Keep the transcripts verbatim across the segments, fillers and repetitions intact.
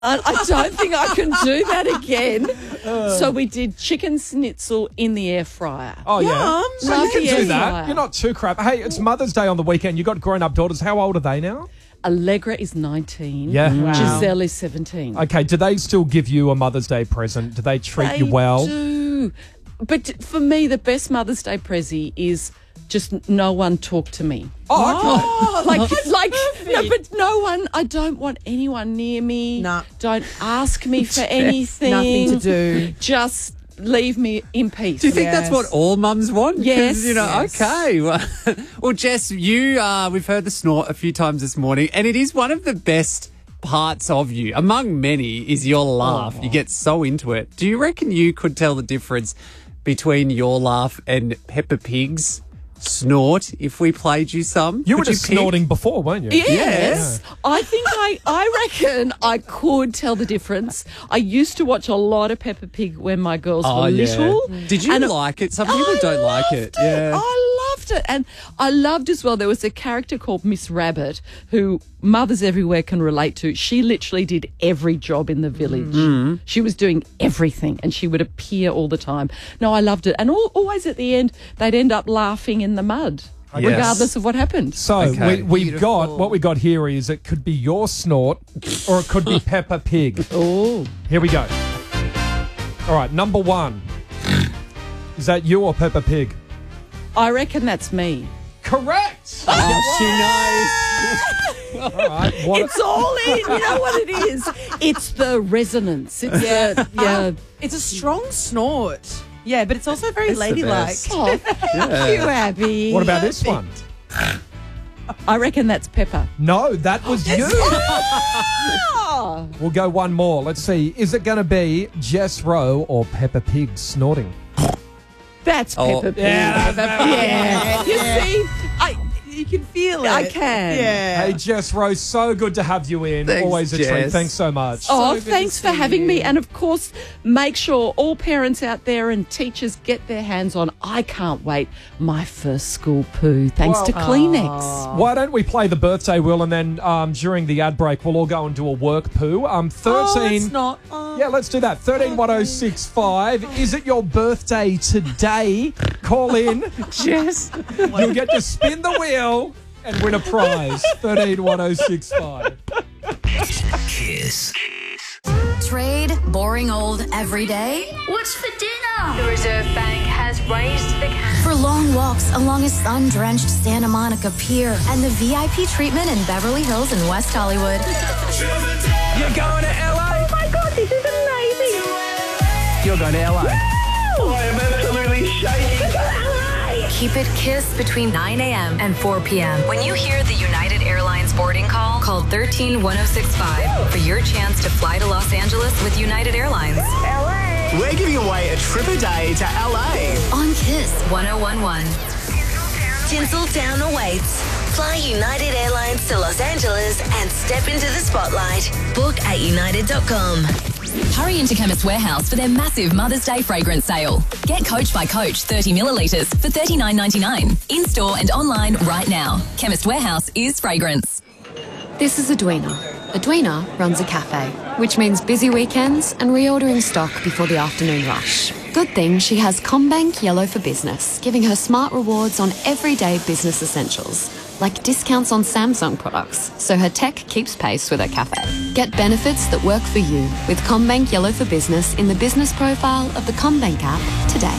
I, I don't think I can do that again. So we did chicken schnitzel in the air fryer. Oh, yeah. Yum. So Love you can the do air that. fryer. You're not too crap. Hey, it's Mother's Day on the weekend. You've got grown-up daughters. How old are they now? Allegra is nineteen. Yeah. Wow. Giselle is seventeen. Okay, do they still give you a Mother's Day present? Do they treat They you well? do. But for me, the best Mother's Day prezi is just no one talk to me. Oh, okay. Oh, Like, like, no, but no one, I don't want anyone near me. Nah. Don't ask me for anything. Nothing to do. Just leave me in peace. Do you think Yes. that's what all mums want? 'Cause, Yes. You know, Yes. okay. Well, well, Jess, you, uh, we've heard the snort a few times this morning, and it is one of the best parts of you, among many, is your laugh. You get so into it. Do you reckon you could tell the difference between your laugh and Peppa Pig's snort if we played you some? You were Could just pick? snorting before, weren't you? Yes. Yes. I think I, I reckon I could tell the difference. I used to watch a lot of Peppa Pig when my girls Oh, were yeah. little. Did you And like it? Some people I don't like loved it. Yeah. I loved it. And I loved as well, there was a character called Miss Rabbit who mothers everywhere can relate to. She literally did every job in the village. Mm. She was doing everything and she would appear all the time. No, I loved it. And all, always at the end, they'd end up laughing in the mud, Yes. regardless of what happened. So Okay. we, we've got, what we got here is it could be your snort or it could be Peppa Pig. Oh. Here we go. All right, number one. Is that you or Peppa Pig? I reckon that's me. Correct! Oh, she knows. All right. What, It's all in. You know what it is? It's the resonance. It's Yeah. the, yeah. It's a strong snort. Yeah, but it's also very It's the ladylike. best. Oh, thank you, Abby. what about this one? I reckon that's Pepper. No, that was you. Oh. We'll go one more. Let's see. Is it going to be Jess Rowe or Peppa Pig snorting? That's Oh. Pepper Pig. Yeah, that's Yeah. You Yeah. see, I You can feel it. I can. Yeah. Hey, Jess Rowe, so good to have you in. Thanks, Always a treat. Jess. Thanks so much. Oh, good to thanks for see having me. you. And of course, make sure all parents out there and teachers get their hands on. I can't wait. My first school poo, thanks Well, to Kleenex. Why don't we play the birthday wheel and then um, during the ad break we'll all go and do a work poo. Um, Oh, thirteen. it's not. Oh. Yeah, let's do that. thirteen one oh six five. Is it your birthday today? Call in. Jess. You'll get to spin the wheel and win a prize. thirteen one oh six five. Kiss. Trade boring old every day What's for dinner? The Reserve Bank has raised the cap. for long walks along a sun-drenched Santa Monica Pier and the V I P treatment in Beverly Hills and West Hollywood. You're going to L A? Oh my God, this is amazing. You're going to L A? I am absolutely shaking. Keep it Kiss between nine a.m. and four p.m. When you hear the United Airlines boarding call, call thirteen one oh six five for your chance to fly to Los Angeles with United Airlines. L A. We're giving away a trip a day to L A. On Kiss one oh one one. Tinseltown awaits. Fly United Airlines to Los Angeles and step into the spotlight. Book at united dot com. Hurry into Chemist Warehouse for their massive Mother's Day fragrance sale. Get Coach by Coach thirty millilitres for thirty-nine ninety-nine. In-store and online right now. Chemist Warehouse is fragrance. This is Edwina. Edwina runs a cafe, which means busy weekends and reordering stock before the afternoon rush. Good thing she has CommBank Yellow for Business, giving her smart rewards on everyday business essentials, like discounts on Samsung products, so her tech keeps pace with her cafe. Get benefits that work for you with CommBank Yellow for Business in the business profile of the CommBank app today.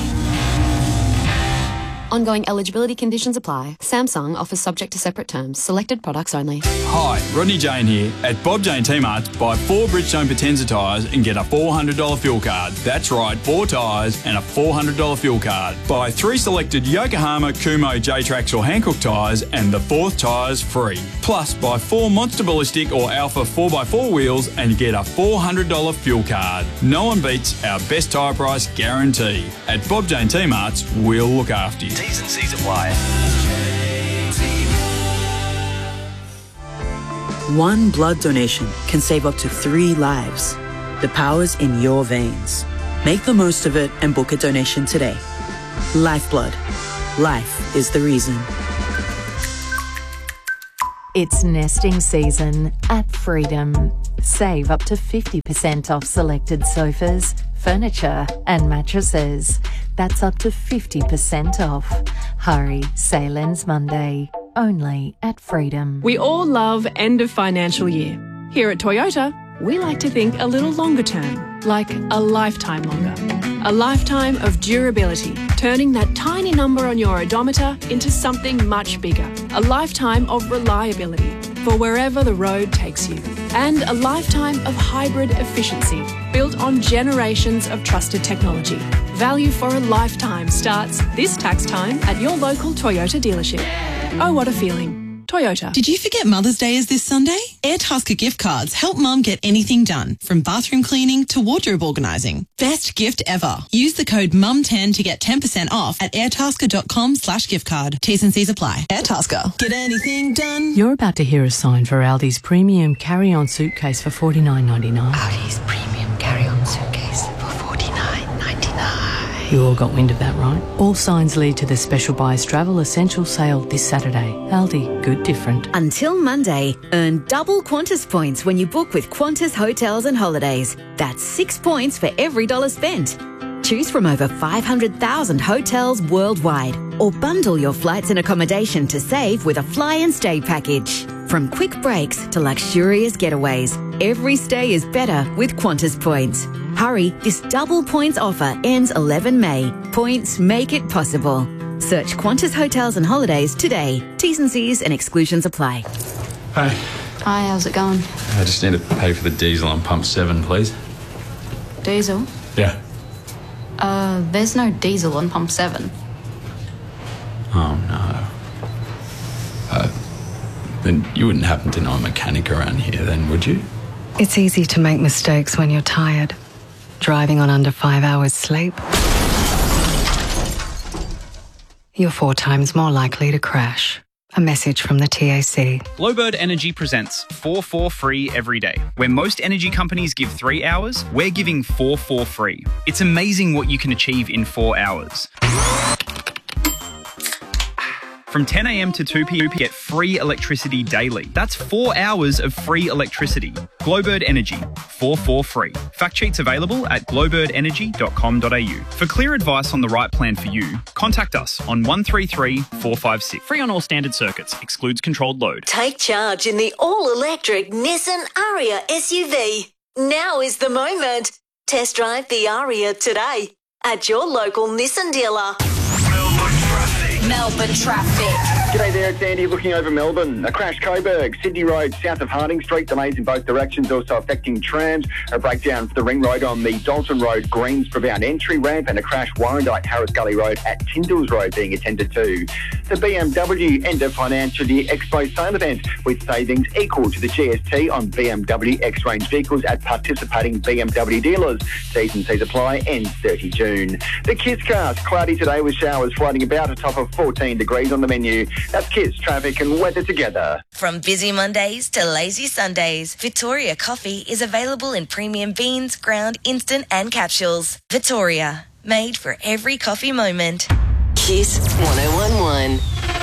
Ongoing eligibility conditions apply. Samsung offers subject to separate terms. Selected products only. Hi, Rodney Jane here. At Bob Jane T-Marts, buy four Bridgestone Potenza tyres and get a four hundred dollars fuel card. That's right, four tyres and a four hundred dollars fuel card. Buy three selected Yokohama, Kumo, J-Trax or Hankook tyres and the fourth tyre's free. Plus, buy four Monster Ballistic or Alpha four by four wheels and get a four hundred dollars fuel card. No one beats our best tyre price guarantee. At Bob Jane T-Marts, we'll look after you. T's and C's apply. One blood donation can save up to three lives. The power's in your veins. Make the most of it and book a donation today. Lifeblood. Life is the reason. It's nesting season at Freedom. Save up to fifty percent off selected sofas, furniture and mattresses. That's up to fifty percent off. Hurry, sale ends Monday. Only at Freedom. We all love end of financial year. Here at Toyota, we like to think a little longer term, like a lifetime longer. A lifetime of durability, turning that tiny number on your odometer into something much bigger. A lifetime of reliability for wherever the road takes you. And a lifetime of hybrid efficiency built on generations of trusted technology. Value for a lifetime starts this tax time at your local Toyota dealership. Oh, what a feeling. Toyota. Did you forget Mother's Day is this Sunday? Airtasker gift cards help Mum get anything done, from bathroom cleaning to wardrobe organising. Best gift ever. Use the code mum ten to get ten percent off at airtasker.com slash gift card. T's and C's apply. Airtasker. Get anything done? You're about to hear a sign for Aldi's premium carry-on suitcase for forty-nine ninety-nine. Aldi's premium carry-on suitcase for forty-nine ninety-nine. You all got wind of that, right? All signs lead to the Special Buys Travel Essential Sale this Saturday. Aldi, good different. Until Monday, earn double Qantas points when you book with Qantas Hotels and Holidays. That's six points for every dollar spent. Choose from over five hundred thousand hotels worldwide, or bundle your flights and accommodation to save with a fly and stay package. From quick breaks to luxurious getaways, every stay is better with Qantas points. Hurry, this double points offer ends eleven May. Points make it possible. Search Qantas Hotels and Holidays today. T's and C's and exclusions apply. Hey, Hi, how's it going? I just need to pay for the diesel on pump seven, please. Diesel? Yeah. Uh, there's no diesel on pump seven. Oh, no. Uh, then you wouldn't happen to know a mechanic around here then, would you? It's easy to make mistakes when you're tired. Driving on under five hours sleep. You're four times more likely to crash. A message from the T A C. Glowbird Energy presents four four free every day. Where most energy companies give three hours, we're giving four four free. It's amazing what you can achieve in four hours. From ten a.m. to two p.m, get free electricity daily. That's four hours of free electricity. Glowbird Energy, four four free. Fact sheets available at glowbird energy dot com dot a u. For clear advice on the right plan for you, contact us on one three three, four five six. Free on all standard circuits. Excludes controlled load. Take charge in the all-electric Nissan Ariya S U V. Now is the moment. Test drive the Ariya today at your local Nissan dealer. Melbourne traffic. G'day there, it's Andy looking over Melbourne. A crash Coburg, Sydney Road, south of Harding Street. Delays in both directions, also affecting trams. A breakdown for the Ring Road on the Dalton Road, Greensboro bound entry ramp, and a crash Warrandyte, Harris Gully Road at Tyndalls Road being attended to. The B M W end of financial year Expo sale event with savings equal to the G S T on B M W X-Range vehicles at participating B M W dealers. T's and C's apply, ends thirty June. The Kiss cast, cloudy today with showers floating about a top of fourteen degrees on the menu. That's Kiss traffic and weather together. From busy Mondays to lazy Sundays, Victoria Coffee is available in premium beans, ground, instant and capsules. Victoria, made for every coffee moment. Kiss one oh one one.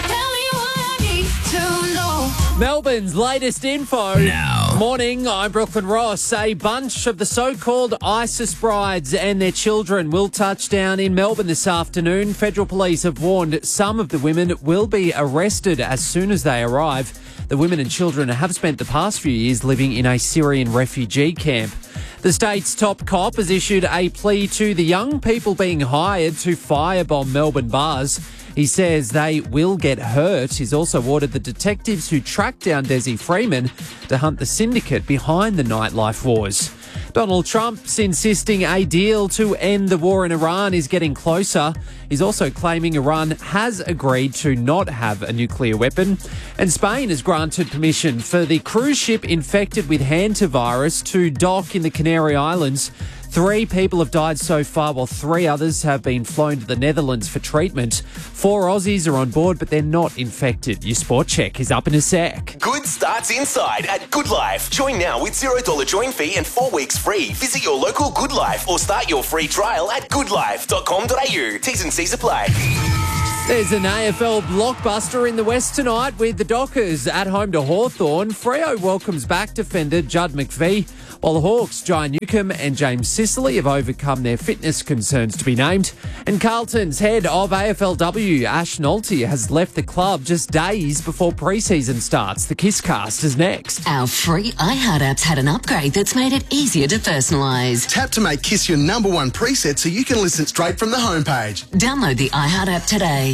Melbourne's latest info. Now. Morning, I'm Brooklyn Ross. A bunch of the so-called ISIS brides and their children will touch down in Melbourne this afternoon. Federal police have warned some of the women will be arrested as soon as they arrive. The women and children have spent the past few years living in a Syrian refugee camp. The state's top cop has issued a plea to the young people being hired to firebomb Melbourne bars. He says they will get hurt. He's also ordered the detectives who tracked down Desi Freeman to hunt the syndicate behind the nightlife wars. Donald Trump's insisting a deal to end the war in Iran is getting closer. He's also claiming Iran has agreed to not have a nuclear weapon. And Spain has granted permission for the cruise ship infected with hantavirus to dock in the Canary Islands. Three people have died so far, while three others have been flown to the Netherlands for treatment. Four Aussies are on board, but they're not infected. Your sport check is up in a sec. Good starts inside at Good Life. Join now with zero dollars join fee and four weeks free. Visit your local Good Life or start your free trial at good life dot com dot a u. T's and C's apply. There's an A F L blockbuster in the West tonight with the Dockers at home to Hawthorn. Freo welcomes back defender Judd McVie. while the Hawks, John Newcomb and James Sicily have overcome their fitness concerns to be named. And Carlton's head of A F L W, Ash Nolte, has left the club just days before pre-season starts. The Kisscast is next. Our free iHeart app's had an upgrade that's made it easier to personalise. Tap to make Kiss your number one preset so you can listen straight from the homepage. Download the iHeart app today.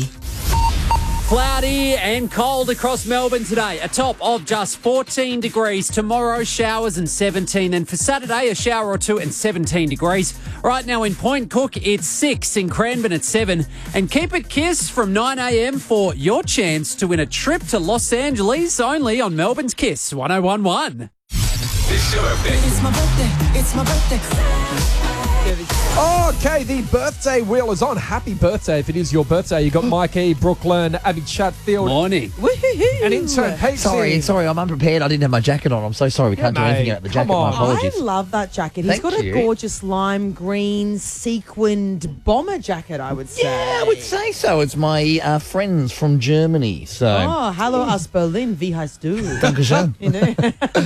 Cloudy and cold across Melbourne today. A top of just fourteen degrees. Tomorrow, showers and seventeen. And for Saturday, a shower or two and seventeen degrees. Right now in Point Cook, it's six. In Cranbourne, it's seven. And keep it Kiss from nine a.m. for your chance to win a trip to Los Angeles, only on Melbourne's Kiss one oh one one. It's your birthday. It's my birthday. It's my birthday. Okay, the birthday wheel is on. Happy birthday if it is your birthday. You got Mike E, Brooklyn, Abby Chatfield. Morning. And intern Pete. Sorry, sorry, I'm unprepared. I didn't have my jacket on. I'm so sorry. We Yeah, can't do anything mate, about the come jacket. My on. apologies. I love that jacket. He's Thank got a you. gorgeous lime green sequined bomber jacket, I would say. Yeah, I would say so. It's my uh, friends from Germany. So. Oh, hallo aus Berlin. Wie heißt du? Dankeschön. You know?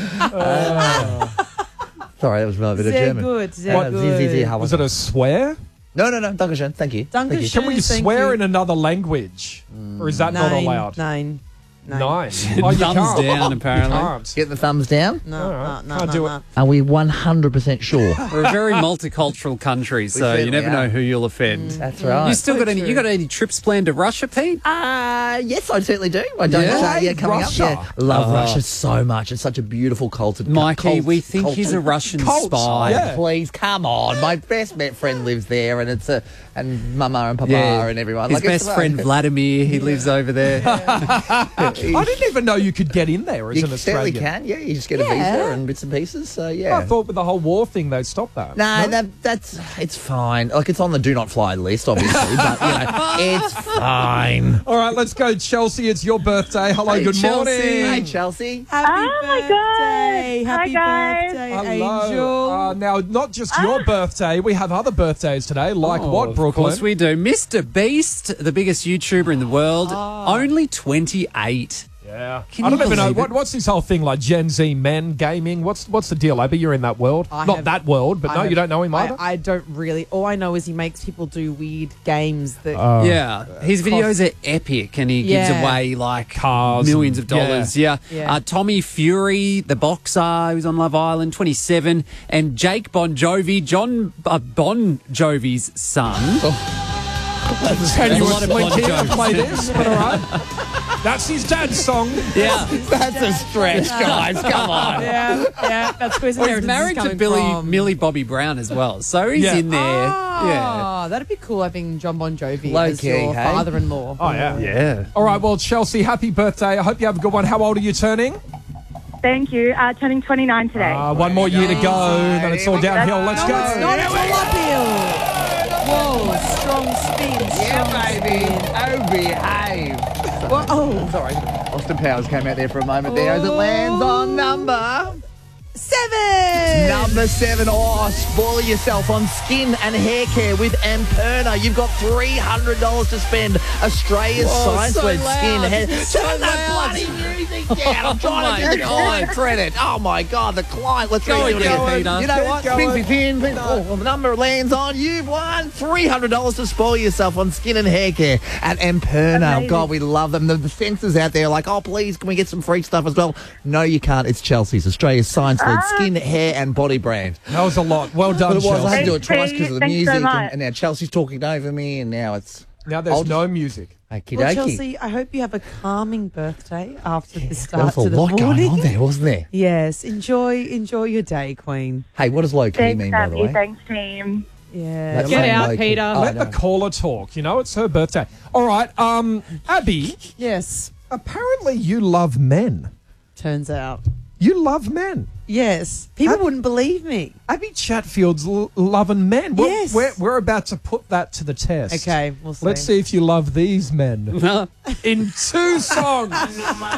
Sorry, that was a bit of Sehr German. good, sehr Uh, good. Sie, Sie, Sie, how Was it a swear? No, no, no. Dankeschön. Thank you. Thank you. Can we thank swear you. in another language? Or is that not Nine, allowed? Nine. Nine. Nine. Oh, you Thumbs can't. down, apparently. You can't. Get the thumbs down. No, All right. no, no, Can't no, do no. it. Are we one hundred percent sure? We're a very multicultural country, so you certainly never are. know who you'll offend. That's right. You still So got any? true. You got any trips planned to Russia, Pete? Uh, yes, I certainly do. I don't Yeah? uh, yeah, coming Russia. up. Yeah. Love Oh. Russia so much. It's such a beautiful culture. Mikey, cult- we think cult- he's a Russian Cult. spy. Yeah. Please, come on. My best met friend lives there, and it's a and Mama and Papa Yeah. and everyone. His Like, it's best friend fun. Vladimir, he lives over there. I didn't even know you could get in there as You an certainly Australian. can. Yeah, you just get a Yeah. visa and bits and pieces. So yeah. I thought with the whole war thing they'd stop that. No, that, that's it's fine. Like it's on the do not fly list, obviously, but you know, it's fine. All right, let's go, Chelsea. It's your birthday. Hello, Hey, good Chelsea. morning. Hey, Chelsea. Happy Oh my birthday. God. Happy Hi, guys. birthday, Hello. Angel. Uh, now, not just your birthday. We have other birthdays today. Like Oh, what, Of Brooklyn? course we do. Mister Beast, the biggest YouTuber in the world, Oh. only twenty-eight. Yeah. Can I you don't even know. believe What, it? what's this whole thing like Gen Z men gaming? What's what's the deal, Abby? You're in that world. I Not have- that world, but I no, have- you don't know him I, either? I don't really. All I know is he makes people do weird games that. Oh. Yeah, his cost- videos are epic, and he gives Yeah. away like Cars millions and- of dollars. Yeah, Yeah. Uh, Tommy Fury, the boxer who's on Love Island, twenty-seven, and Jake Bon Jovi, John uh, Bon Jovi's son. Can you a lot of explain Bon to Jovi. play this? But all right. That's his dad's song. Yeah, That's a stretch, guys. Come on. Yeah, yeah, that's where his well, he's inheritance married is to coming Billy from. Millie Bobby Brown as well, so he's Yeah. in there. Oh, Yeah, that'd be cool having John Bon Jovi Low as key, your hey? father-in-law. Oh, yeah. yeah. All right, well, Chelsea, happy birthday. I hope you have a good one. How old are you turning? Thank you. Uh, turning twenty-nine today. Uh, one more year to go, then it's all downhill. Let's No, go. it's not. It's all uphill. Whoa, strong spin. Strong Yeah, baby. spin. Oh, behave. Well, oh, Sorry, Austin Powers came out there for a moment there as it lands on number seven. number seven. Oh, spoil yourself on skin and hair care with Amperna. You've got three hundred dollars to spend. Australia's Whoa, science-led so loud. skin and hair. So Turn that loud. bloody music down. I'm Oh trying to my do the client God. credit. Oh my God, the client. Let's Go redo again, it again. Peter. You know Keep what? going. Ping, ping, ping. Oh, well, the number lands on. You've won three hundred dollars to spoil yourself on skin and hair care at Amperna. Amazing. God, we love them. The, the fences out there are like, oh, please, can we get some free stuff as well? No, you can't. It's Chelsea's, Australia's science-led skin, hair and body brand. That was a lot. Well done, But it was. I had to do it Thanks, twice because of the thanks so music, and, much. and now Chelsea's talking over me, and now it's Now there's I'll no music. okie Well, dokie. Chelsea, I hope you have a calming birthday after the There start was a to the lot morning. going on there, wasn't there? Yes, enjoy enjoy your day, Queen. Hey, what does low key Thanks, mean, by the Abby. way? Thanks, team. Yeah. That's Get saying out, low key. Peter. Oh, Let no. the caller talk. You know, it's her birthday. All right, um, Abby, Yes. apparently you love men. Turns out. You love men. Yes. People Ab- wouldn't believe me. Abby Chatfield's l- loving men. We're, Yes. We're, we're about to put that to the test. Okay, we'll see. Let's see if you love these men in two songs.